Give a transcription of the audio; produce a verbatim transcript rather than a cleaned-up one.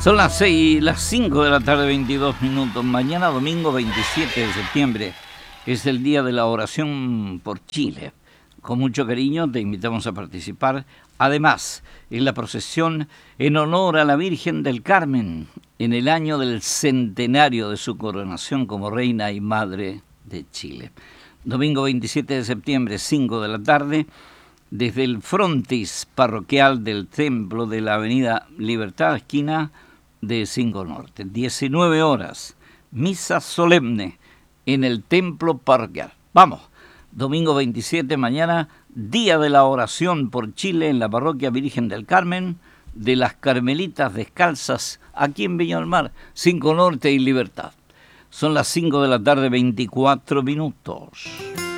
Son las seis, las cinco de la tarde, veintidós minutos. Mañana, domingo veintisiete de septiembre, es el día de la oración por Chile. Con mucho cariño te invitamos a participar. Además, en la procesión en honor a la Virgen del Carmen, en el año del centenario de su coronación como reina y madre de Chile. Domingo veintisiete de septiembre, cinco de la tarde, desde el frontis parroquial del templo de la avenida Libertad, esquina de cinco Norte. diecinueve horas, misa solemne en el templo parroquial. Vamos, domingo veintisiete, mañana, día de la oración por Chile en la parroquia Virgen del Carmen de las Carmelitas Descalzas, aquí en Viña del Mar, cinco Norte y Libertad. Son las cinco de la tarde, veinticuatro minutos.